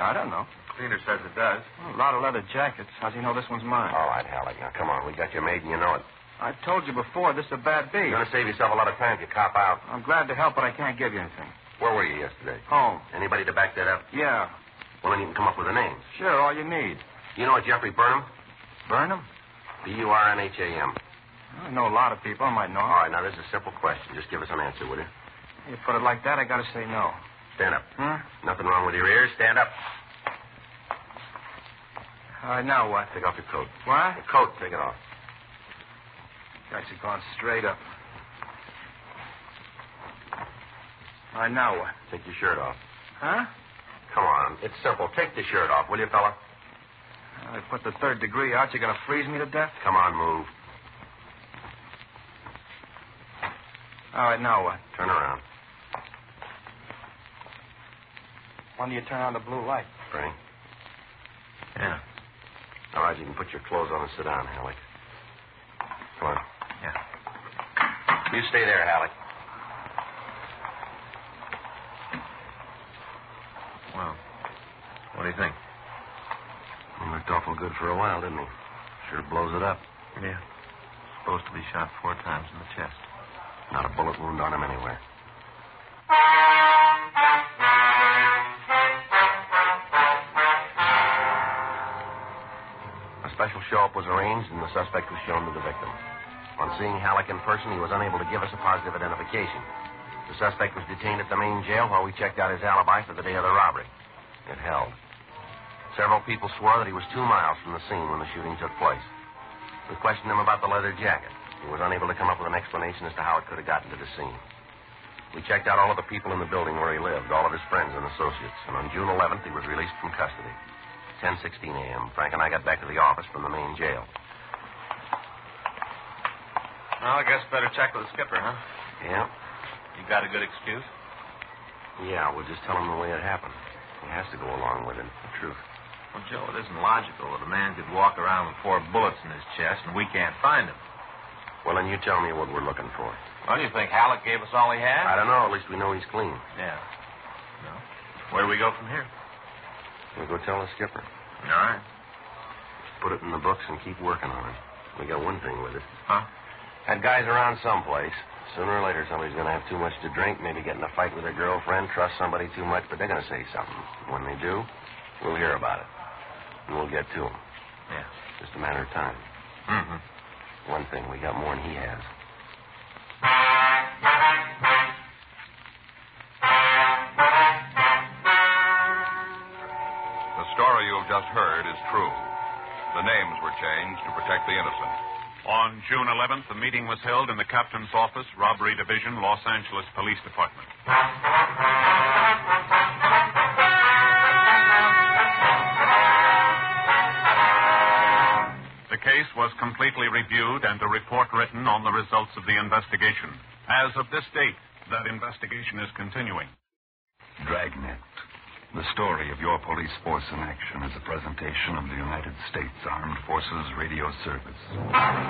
I don't know. Cleaner says it does. Well, a lot of leather jackets. How's he know this one's mine? All right, Halleck. Now, come on. We got you made and you know it. I told you before, this is a bad beat. You're going to save yourself a lot of time if you cop out. I'm glad to help, but I can't give you anything. Where were you yesterday? Home. Anybody to back that up? Yeah. Well, then you can come up with the names. Sure, all you need. You know a Jeffrey Burnham? Burnham? Burnham. I know a lot of people. I might know. All right, now, this is a simple question. Just give us an answer, will you? You put it like that, I gotta say no. Stand up. Hmm? Nothing wrong with your ears. Stand up. All right, now what? Take off your coat. What? Your coat, take it off. Guys are going straight up. All right, now what? Take your shirt off. Huh? Come on. It's simple. Take the shirt off, will you, fella? I put the third degree out. You gonna freeze me to death? Come on, move. All right, now what? Turn around. When do you turn on the blue light? Frank. Yeah. All right, you can put your clothes on and sit down, Halleck. Come on. Yeah. You stay there, Halleck. Well, what do you think? He looked awful good for a while, didn't he? Sure blows it up. Yeah. Supposed to be shot 4 times in the chest. Not a bullet wound on him anywhere. A special show-up was arranged, and the suspect was shown to the victim. On seeing Halleck in person, he was unable to give us a positive identification. The suspect was detained at the main jail while we checked out his alibi for the day of the robbery. It held. Several people swore that he was 2 miles from the scene when the shooting took place. We questioned him about the leather jacket. He was unable to come up with an explanation as to how it could have gotten to the scene. We checked out all of the people in the building where he lived, all of his friends and associates, and on June 11th, he was released from custody. 10:16 a.m. Frank and I got back to the office from the main jail. Well, I guess better check with the skipper, huh? Yeah? You got a good excuse? Yeah, we'll just tell him the way it happened. He has to go along with it, the truth. Well, Joe, it isn't logical that a man could walk around with 4 bullets in his chest and we can't find him. Well, then you tell me what we're looking for. Well, do you think Halleck gave us all he had? I don't know. At least we know he's clean. Yeah. No. Where do we go from here? We'll go tell the skipper. All right. Put it in the books and keep working on it. We got one thing with it. Huh? Had guys around someplace. Sooner or later, somebody's going to have too much to drink, maybe get in a fight with their girlfriend, trust somebody too much, but they're going to say something. When they do, we'll hear about it. And we'll get to them. Yeah. Just a matter of time. Mm-hmm. One thing, we got more than he has. The story you have just heard is true. The names were changed to protect the innocent. On June 11th, a meeting was held in the captain's office, Robbery Division, Los Angeles Police Department. The case was completely reviewed and a report written on the results of the investigation. As of this date, that investigation is continuing. Dragnet. The story of your police force in action is a presentation of the United States Armed Forces Radio Service.